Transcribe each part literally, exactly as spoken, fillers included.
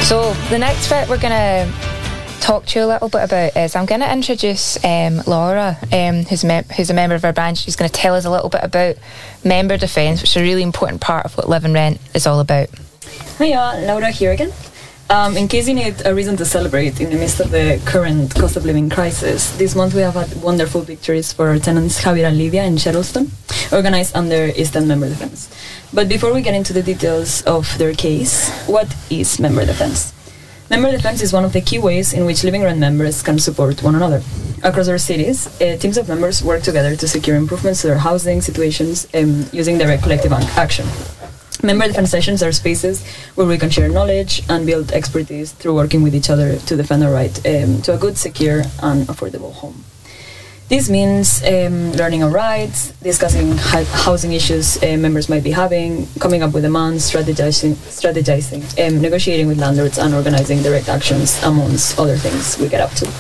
So the next bit we're going to talk to you a little bit about is I'm going to introduce um, Laura, um, who's, mem- who's a member of our branch. She's going to tell us a little bit about member defence, which is a really important part of what Live and Rent is all about. Hiya, Laura here again. Um, in case you need a reason to celebrate in the midst of the current cost of living crisis, this month we have had wonderful victories for our tenants Javier and Lydia in Shettleston, organised under East End Member Defence. But before we get into the details of their case, what is Member Defence? Member Defence is one of the key ways in which Living Rent members can support one another. Across our cities, uh, teams of members work together to secure improvements to their housing situations um, using direct collective action. Member defence sessions are spaces where we can share knowledge and build expertise through working with each other to defend our right um, to a good, secure and affordable home. This means um, learning our rights, discussing ha- housing issues uh, members might be having, coming up with demands, strategizing, strategizing um, negotiating with landlords and organising direct actions, amongst other things we get up to.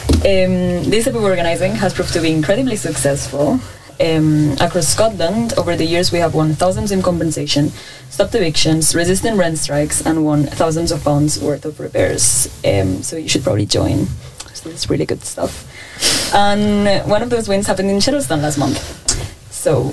Um, this type of organising has proved to be incredibly successful. Um, across Scotland, over the years we have won thousands in compensation, stopped evictions, resisted rent strikes, and won thousands of pounds worth of repairs. Um, so you should probably join. So it's really good stuff. And one of those wins happened in Shettleston last month. So,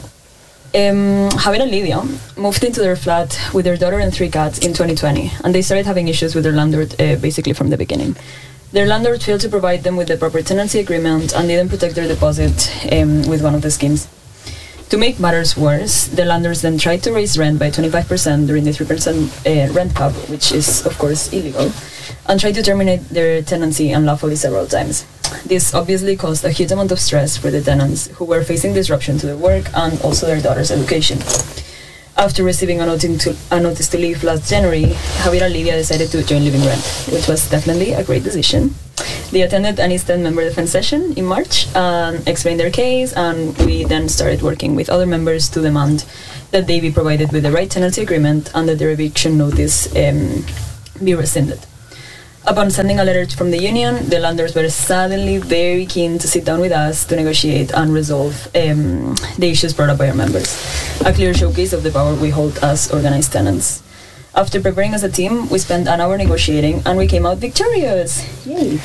um, Javier and Lydia moved into their flat with their daughter and three cats in twenty twenty, and they started having issues with their landlord uh, basically from the beginning. Their landlord failed to provide them with the proper tenancy agreement and didn't protect their deposit um, with one of the schemes. To make matters worse, the landlords then tried to raise rent by twenty-five percent during the three percent uh, rent cap, which is, of course, illegal, and tried to terminate their tenancy unlawfully several times. This obviously caused a huge amount of stress for the tenants, who were facing disruption to their work and also their daughter's education. After receiving a notice, to, a notice to leave last January, Javier and Lydia decided to join Living Rent, which was definitely a great decision. They attended an East End Member Defence session in March and explained their case, and we then started working with other members to demand that they be provided with the right tenancy agreement and that their eviction notice um, be rescinded. Upon sending a letter from the union, the landlords were suddenly very keen to sit down with us to negotiate and resolve um, the issues brought up by our members. A clear showcase of the power we hold as organised tenants. After preparing as a team, we spent an hour negotiating and we came out victorious. Yay!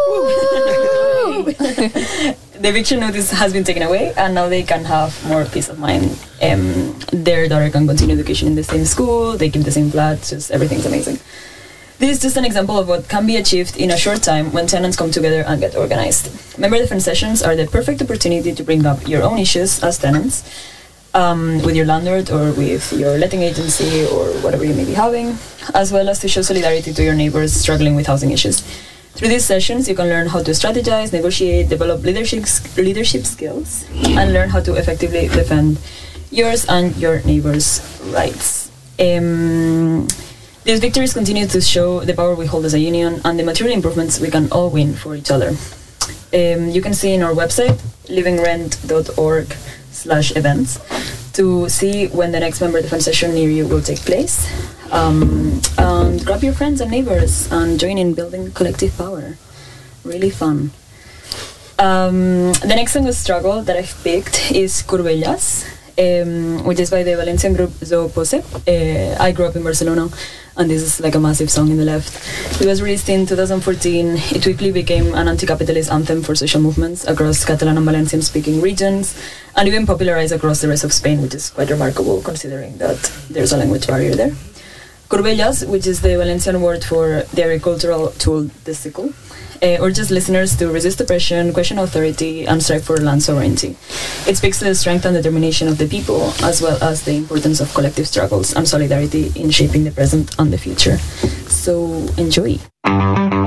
Woo! The eviction notice has been taken away and now they can have more peace of mind. Um, their daughter can continue education in the same school, they keep the same flat, just everything's amazing. This is just an example of what can be achieved in a short time when tenants come together and get organised. Member defence sessions are the perfect opportunity to bring up your own issues as tenants um, with your landlord or with your letting agency or whatever you may be having, as well as to show solidarity to your neighbours struggling with housing issues. Through these sessions, you can learn how to strategize, negotiate, develop leadership, leadership skills, and learn how to effectively defend yours and your neighbours' rights. Um, These victories continue to show the power we hold as a union and the material improvements we can all win for each other. Um, you can see in our website, livingrent dot org slash events, to see when the next member defence session near you will take place. Um, and grab your friends and neighbours and join in building collective power. Really fun. Um, the next song of struggle that I've picked is Corbellas, um, which is by the Valencian group Zo Pose. Uh, I grew up in Barcelona, and this is like a massive song in the left. It was released in two thousand fourteen. It quickly became an anti-capitalist anthem for social movements across Catalan and Valencian-speaking regions, and even popularized across the rest of Spain, which is quite remarkable considering that there's a language barrier there. Corbellas, which is the Valencian word for the agricultural tool, the sickle, uh, urges listeners to resist oppression, question authority, and strive for land sovereignty. It speaks to the strength and determination of the people, as well as the importance of collective struggles and solidarity in shaping the present and the future. So, enjoy!